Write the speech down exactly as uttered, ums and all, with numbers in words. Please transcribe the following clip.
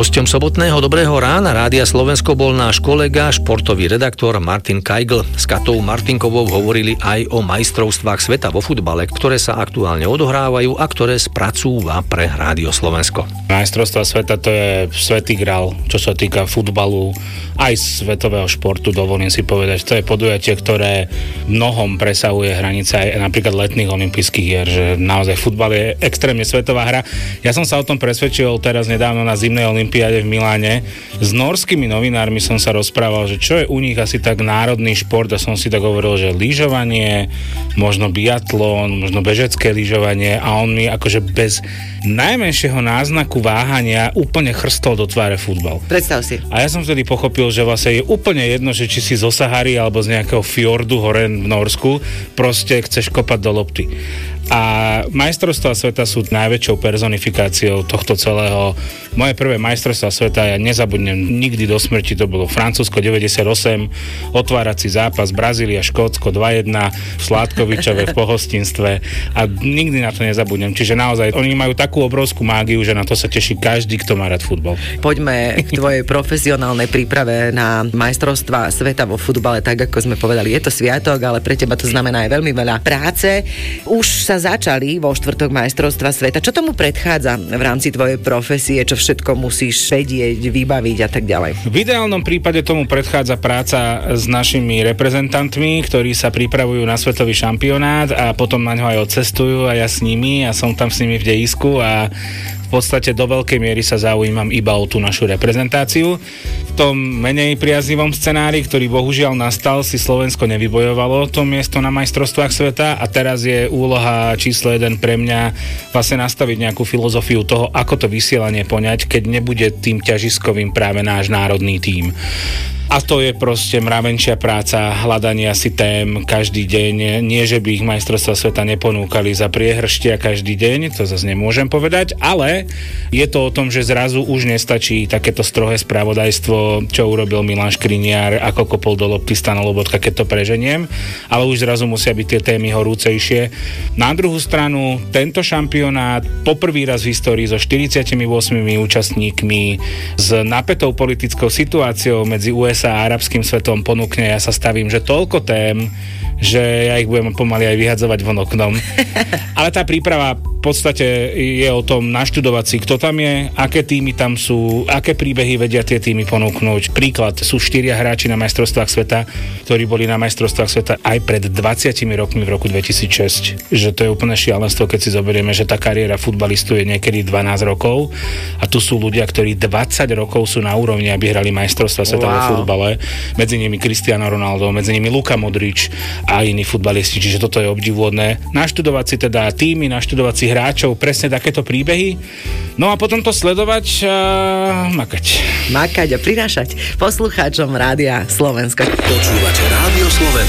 Hosťom sobotného Dobrého rána Rádia Slovensko bol náš kolega, športový redaktor Martin Kajgl. S Katou Martinkovou hovorili aj o majstrovstvách sveta vo futbale, ktoré sa aktuálne odohrávajú a ktoré spracúva pre Rádio Slovensko. Majstrovstvá sveta to je svätý grál, čo sa týka futbalu, aj svetového športu, dovolím si povedať. To je podujatie, ktoré mnohom presahuje hranice aj napríklad letných olympijských hier, že naozaj futbal je extrémne svetová hra. Ja som sa o tom presvedčil teraz nedávno na zimnej olympiáde v Miláne. S norskými novinármi som sa rozprával, že čo je u nich asi tak národný šport, a som si tak hovoril, že lyžovanie, možno biatlon, možno bežecké lyžovanie, a on mi akože bez najmenšieho náznaku váhania úplne chrstol do tváre futbal. Predstav si. A ja som vtedy pochopil, že vlastne je úplne jedno, že či si zo Sahary alebo z nejakého fjordu hore v Norsku, proste chceš kopať do lopty. A majstrovstvá sveta sú najväčšou personifikáciou tohto celého. Moje prvé majstrovstvá sveta, ja nezabudnem nikdy do smrti, to bolo Francúzsko deväťdesiatosem, otvárací zápas Brazília, Škótsko dva jedna v Sládkovičove v pohostinstve, a nikdy na to nezabudnem. Čiže naozaj oni majú takú obrovskú mágiu, že na to sa teší každý, kto má rád futbal. Poďme k tvojej profesionálnej príprave na majstrovstvá sveta vo futbale, tak ako sme povedali, je to sviatok, ale pre teba to znamená aj veľmi veľa práce. Už sa začali vo štvrtok majstrovstva sveta. Čo tomu predchádza v rámci tvojej profesie? Čo všetko musíš vedieť, vybaviť a tak ďalej? V ideálnom prípade tomu predchádza práca s našimi reprezentantmi, ktorí sa pripravujú na svetový šampionát a potom na ňo aj odcestujú, a ja s nimi a som tam s nimi v dejisku, a v podstate do veľkej miery sa zaujímam iba o tú našu reprezentáciu. V tom menej priaznivom scenári, ktorý bohužiaľ nastal, si Slovensko nevybojovalo to miesto na majstrovstvách sveta, a teraz je úloha číslo jeden pre mňa vlastne nastaviť nejakú filozofiu toho, ako to vysielanie poňať, keď nebude tým ťažiskovým práve náš národný tím. A to je proste mravenčia práca, hľadania si tém každý deň. Nie, že by ich majstrovstvá sveta neponúkali za priehrštia každý deň, to zase nemôžem povedať, ale je to o tom, že zrazu už nestačí takéto strohé spravodajstvo, čo urobil Milan Škriniar, ako kopol do lopty Stano Lobotka, keď to preženiem, ale už zrazu musia byť tie témy horúcejšie. Na druhú stranu, tento šampionát poprvý raz v histórii so štyridsiatimi ôsmimi účastníkmi, s napätou politickou situáciou medzi ú es á a arabským svetom ponúkne, ja sa stavím, že toľko tém, že ja ich budem pomaly aj vyhadzovať von oknom. Ale tá príprava v podstate je o tom naštudovať si, kto tam je, aké týmy tam sú, aké príbehy vedia tie týmy ponúknuť. Príklad, sú štyria hráči na majstrovstvách sveta, ktorí boli na majstrovstvách sveta aj pred dvadsiatimi rokmi v roku dvetisícšesť. Že to je úplne šialenstvo, keď si zoberieme, že tá kariéra futbalistu je niekedy dvanásť rokov, a tu sú ľudia, ktorí dvadsať rokov sú na úrovni, aby hrali majstrovstvá sveta vo futbale. Medzi nimi Cristiano Ronaldo, medzi nimi Luka Modrič a iní futbalisti, čiže toto je obdivuhodné. Naštudovať si teda týmy, naštudovať si hráčov, presne takéto príbehy, no a potom to sledovať a makať. Makať a prinášať poslucháčom Rádia Slovensko. Počúvate Rádio Slovensko.